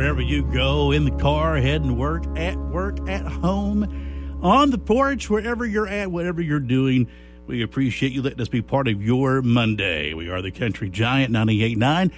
wherever you go, in the car, heading to work, at home, on the porch, wherever you're at, whatever you're doing. We appreciate you letting us be part of your Monday. We are the Country Giant 98.9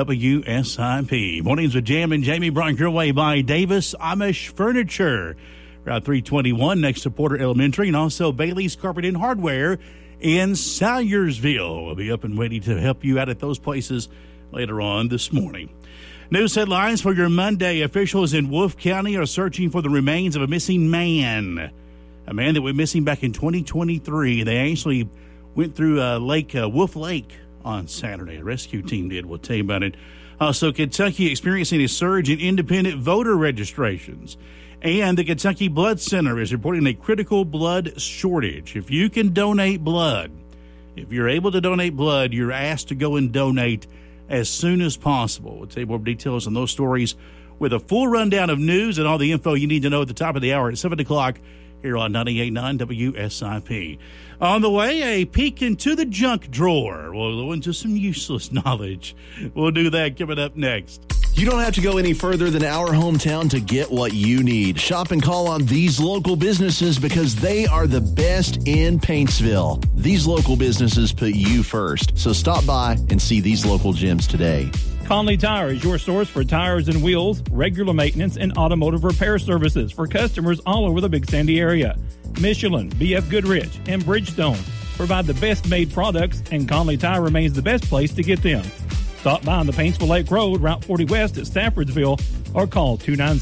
WSIP. Mornings with Jam and Jamie, brought your way by Davis Amish Furniture. Route 321 next to Porter Elementary, and also Bailey's Carpet and Hardware in Salyersville. We'll be up and ready to help you out at those places later on this morning. News headlines for your Monday. Officials in Wolfe County are searching for the remains of a missing man. A man that went missing back in 2023. They actually went through Wolf Lake on Saturday. A rescue team did. We'll tell you about it. Also, Kentucky experiencing a surge in independent voter registrations. And the Kentucky Blood Center is reporting a critical blood shortage. If you can donate blood, if you're able to donate blood, you're asked to go and donate as soon as possible. We'll tell you more details on those stories with a full rundown of news and all the info you need to know at the top of the hour at 7 o'clock here on 98.9 WSIP. On the way, a peek into the junk drawer. We'll go into some useless knowledge. We'll do that coming up next. You don't have to go any further than our hometown to get what you need. Shop and call on these local businesses because they are the best in Paintsville. These local businesses put you first. So stop by and see these local gems today. Conley Tire is your source for tires and wheels, regular maintenance, and automotive repair services for customers all over the Big Sandy area. Michelin, BF Goodrich, and Bridgestone provide the best-made products, and Conley Tire remains the best place to get them. Stop by on the Paintsville Lake Road, Route 40 West at Staffordsville, or call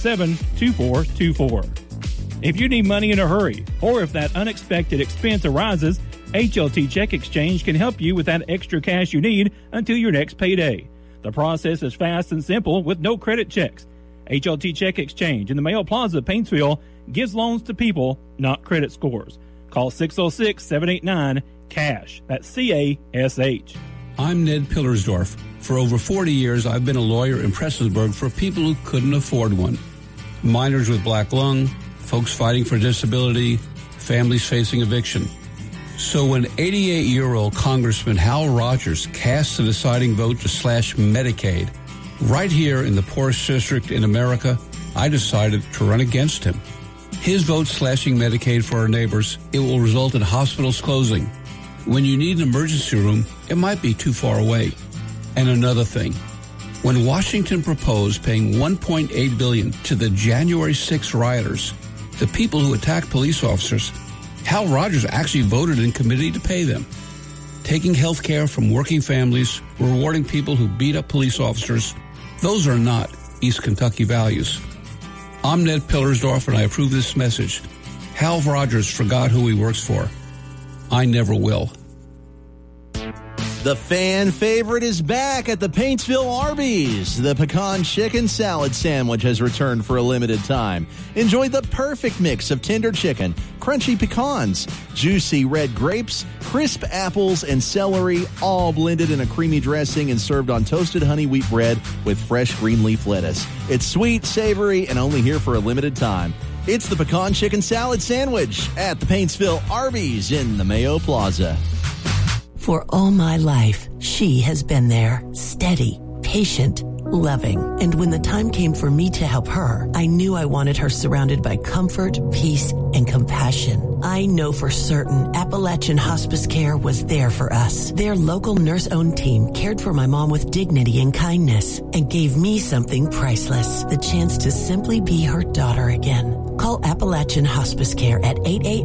297-2424. If you need money in a hurry, or if that unexpected expense arises, HLT Check Exchange can help you with that extra cash you need until your next payday. The process is fast and simple with no credit checks. HLT Check Exchange in the Mayo Plaza, Paintsville, gives loans to people, not credit scores. Call 606-789-CASH. That's C-A-S-H. I'm Ned Pillersdorf. For over 40 years, I've been a lawyer in Prestonsburg for people who couldn't afford one. Minors with black lung, folks fighting for disability, families facing eviction. So when 88-year-old Congressman Hal Rogers cast the deciding vote to slash Medicaid, right here in the poorest district in America, I decided to run against him. His vote slashing Medicaid for our neighbors, it will result in hospitals closing. When you need an emergency room, it might be too far away. And another thing, when Washington proposed paying $1.8 billion to the January 6 rioters, the people who attacked police officers, Hal Rogers actually voted in committee to pay them. Taking health care from working families, rewarding people who beat up police officers, those are not East Kentucky values. I'm Ned Pillersdorf, and I approve this message. Hal Rogers forgot who he works for. I never will. The fan favorite is back at the Paintsville Arby's. The pecan chicken salad sandwich has returned for a limited time. Enjoy the perfect mix of tender chicken, crunchy pecans, juicy red grapes, crisp apples, and celery, all blended in a creamy dressing and served on toasted honey wheat bread with fresh green leaf lettuce. It's sweet, savory, and only here for a limited time. It's the pecan chicken salad sandwich at the Paintsville Arby's in the Mayo Plaza. For all my life, she has been there, steady, patient, loving. And when the time came for me to help her, I knew I wanted her surrounded by comfort, peace, and compassion. I know for certain Appalachian Hospice Care was there for us. Their local nurse-owned team cared for my mom with dignity and kindness and gave me something priceless, the chance to simply be her daughter again. Call Appalachian Hospice Care at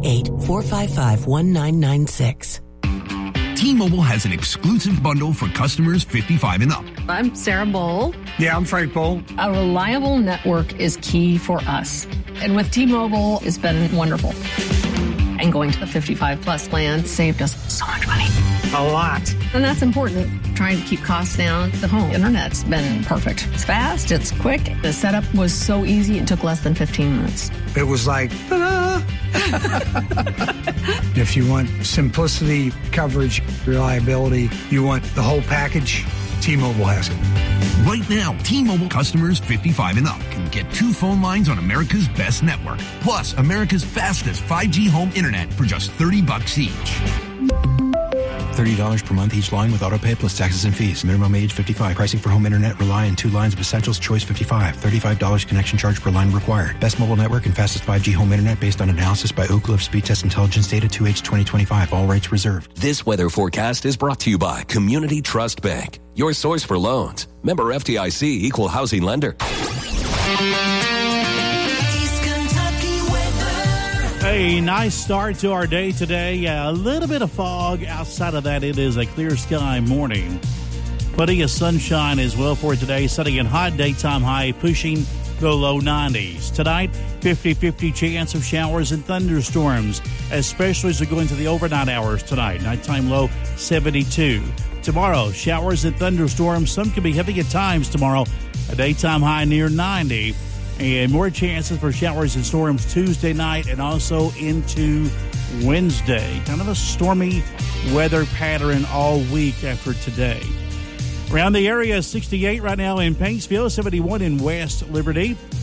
888-455-1996. T-Mobile has an exclusive bundle for customers 55 and up. I'm Sarah Bowl. Yeah, I'm Frank Bowl. A reliable network is key for us. And with T-Mobile, it's been wonderful. And going to the 55-plus plan saved us so much money. A lot. And that's important. Trying to keep costs down. The home internet's been perfect. It's fast. It's quick. The setup was so easy. It took less than 15 minutes. It was like, ta-da! If you want simplicity, coverage, reliability, you want the whole package, T-Mobile has it. Right now, T-Mobile customers 55 and up can get 2 phone lines on America's best network, plus America's fastest 5G home internet for just $30 each. $30 per month each line with auto pay plus taxes and fees. Minimum age 55. Pricing for home internet rely on 2 lines of Essentials Choice 55. $35 connection charge per line required. Best mobile network and fastest 5G home internet based on analysis by Oak Cliff Speed Test Intelligence data 2H 2025. All rates reserved. This weather forecast is brought to you by Community Trust Bank, your source for loans. Member FDIC, equal housing lender. A nice start to our day today. A little bit of fog. Outside of that, it is a clear sky morning. Plenty of sunshine as well for today. Sunny and hot, daytime high pushing the low 90s. Tonight, 50-50 chance of showers and thunderstorms, especially as we go into the overnight hours tonight. Nighttime low 72. Tomorrow, showers and thunderstorms. Some can be heavy at times tomorrow. A daytime high near 90. And more chances for showers and storms Tuesday night and also into Wednesday. Kind of a stormy weather pattern all week after today. Around the area, 68 right now in Paintsville, 71 in West Liberty.